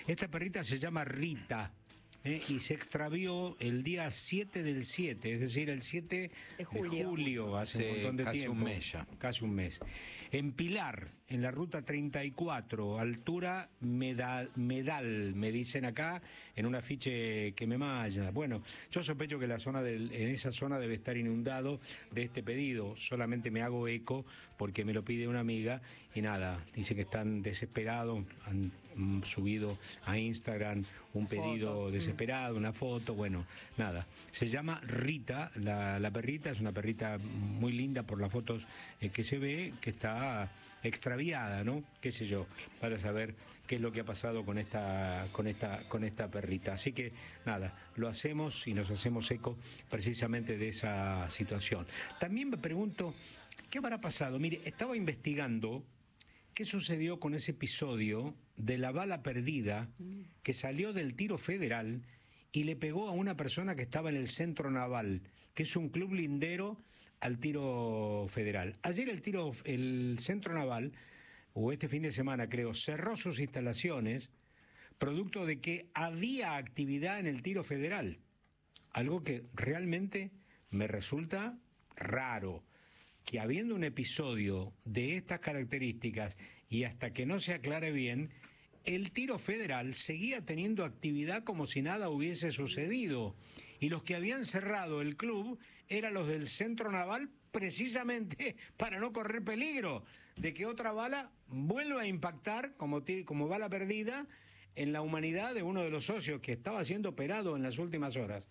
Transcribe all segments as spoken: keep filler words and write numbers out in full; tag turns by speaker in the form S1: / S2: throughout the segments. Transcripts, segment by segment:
S1: Esta perrita se llama Rita. ¿Eh? Y se extravió el día siete del siete, es decir, el siete de julio, de julio hace sí, un montón de
S2: casi
S1: tiempo.
S2: un mes ya.
S1: Casi un mes. En Pilar, en la ruta treinta y cuatro, altura Medal, Medal, me dicen acá, en un afiche que me malla. Bueno, yo sospecho que la zona del, en esa zona debe estar inundado de este pedido. Solamente me hago eco porque me lo pide una amiga y nada, dice que están desesperados, han mm, subido a Instagram un pedido Fotos. desesperado, una foto, bueno, nada. Se llama Rita, la, la perrita, es una perrita muy linda por las fotos eh, que se ve, que está extraviada, ¿no? Qué sé yo, para saber qué es lo que ha pasado con esta, con esta, con esta perrita. Así que nada, lo hacemos y nos hacemos eco precisamente de esa situación. También me pregunto, ¿qué habrá pasado? Mire, estaba investigando qué sucedió con ese episodio de la bala perdida que salió del tiro federal y le pegó a una persona que estaba en el Centro Naval, que es un club lindero al tiro federal. Ayer el tiro, el Centro Naval, o este fin de semana creo, cerró sus instalaciones producto de que había actividad en el tiro federal. Algo que realmente me resulta raro, que habiendo un episodio de estas características y hasta que no se aclare bien, el tiro federal seguía teniendo actividad como si nada hubiese sucedido. Y los que habían cerrado el club eran los del Centro Naval precisamente para no correr peligro de que otra bala vuelva a impactar como, como bala perdida en la humanidad de uno de los socios que estaba siendo operado en las últimas horas.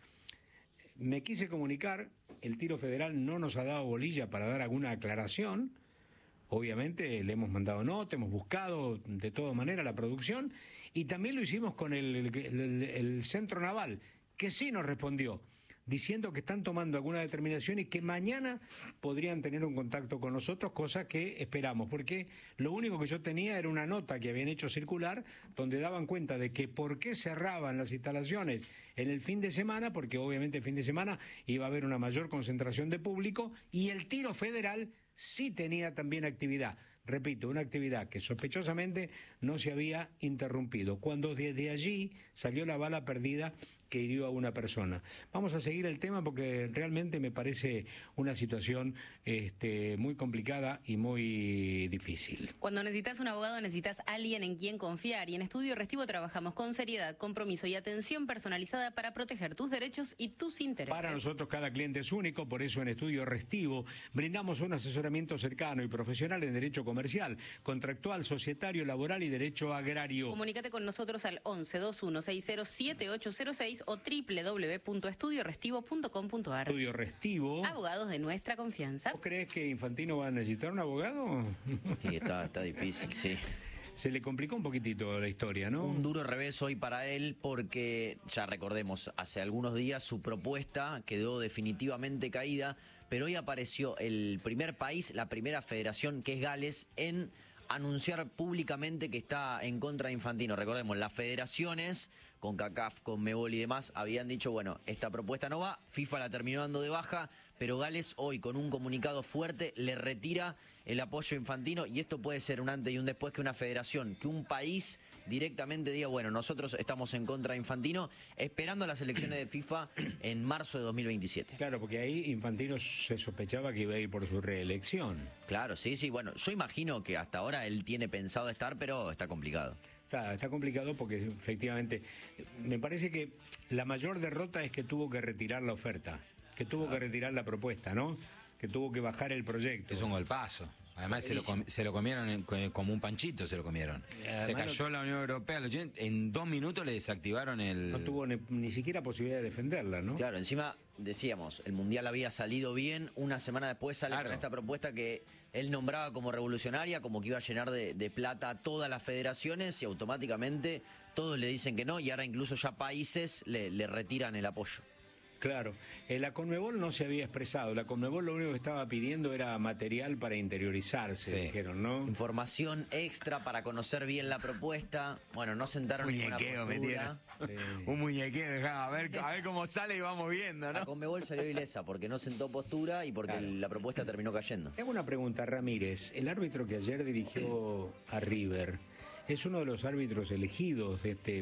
S1: Me quise comunicar, el tiro federal no nos ha dado bolilla para dar alguna aclaración. Obviamente le hemos mandado nota, hemos buscado de todas maneras la producción y también lo hicimos con el, el, el, el Centro Naval, que sí nos respondió, diciendo que están tomando alguna determinación y que mañana podrían tener un contacto con nosotros, cosa que esperamos, porque lo único que yo tenía era una nota que habían hecho circular donde daban cuenta de que por qué cerraban las instalaciones en el fin de semana, porque obviamente el fin de semana iba a haber una mayor concentración de público y el tiro federal sí tenía también actividad. Repito, una actividad que sospechosamente no se había interrumpido, cuando desde allí salió la bala perdida que hirió a una persona. Vamos a seguir el tema porque realmente me parece una situación este, muy complicada y muy difícil.
S3: Cuando necesitas un abogado, necesitas alguien en quien confiar. Y en Estudio Restivo trabajamos con seriedad, compromiso y atención personalizada para proteger tus derechos y tus intereses.
S1: Para nosotros cada cliente es único, por eso en Estudio Restivo brindamos un asesoramiento cercano y profesional en derecho comercial, contractual, societario, laboral y derecho agrario.
S3: Comunícate con nosotros al once veintiuno sesenta siete ocho cero seis o doble u doble u doble u punto estudio restivo punto com punto a r.
S1: Estudio Restivo.
S3: Abogados de nuestra confianza.
S1: ¿Vos crees que Infantino va a necesitar un abogado?
S4: Sí, está, está difícil, sí.
S1: Se le complicó un poquitito la historia, ¿no?
S4: Un duro revés hoy para él porque, ya recordemos, hace algunos días su propuesta quedó definitivamente caída, pero hoy apareció el primer país, la primera federación, que es Gales, en anunciar públicamente que está en contra de Infantino. Recordemos, las federaciones, con CONCACAF, CONMEBOL y demás, habían dicho, bueno, esta propuesta no va, FIFA la terminó dando de baja, pero Gales hoy, con un comunicado fuerte, le retira el apoyo a Infantino, y esto puede ser un antes y un después que una federación, que un país directamente diga, bueno, nosotros estamos en contra de Infantino, esperando las elecciones de FIFA en marzo de dos mil veintisiete.
S1: Claro, porque ahí Infantino se sospechaba que iba a ir por su reelección.
S4: Claro, sí, sí, bueno, yo imagino que hasta ahora él tiene pensado estar, pero está complicado.
S1: Está, está complicado porque efectivamente me parece que la mayor derrota es que tuvo que retirar la oferta, que tuvo que retirar la propuesta, ¿no? Que tuvo que bajar el proyecto.
S2: Es un golpazo. Además se lo, com se lo comieron en, como un panchito, se lo comieron. Se cayó la Unión Europea, en dos minutos le desactivaron el...
S1: No tuvo ni, ni siquiera posibilidad de defenderla, ¿no?
S4: Claro, encima decíamos, el Mundial había salido bien, una semana después sale claro. con esta propuesta que él nombraba como revolucionaria, como que iba a llenar de, de plata a todas las federaciones y automáticamente todos le dicen que no y ahora incluso ya países le, le retiran el apoyo.
S1: Claro, eh, la CONMEBOL no se había expresado, la CONMEBOL lo único que estaba pidiendo era material para interiorizarse, sí. dijeron, ¿no?
S4: Información extra para conocer bien la propuesta, bueno, no sentaron ninguna postura.
S2: Metieron. Sí. Un muñequeo, a ver, a ver cómo sale y vamos viendo, ¿no?
S4: La CONMEBOL salió ilesa porque no sentó postura y porque claro. la propuesta terminó cayendo.
S1: Tengo una pregunta, Ramírez, el árbitro que ayer dirigió a River, ¿es uno de los árbitros elegidos de este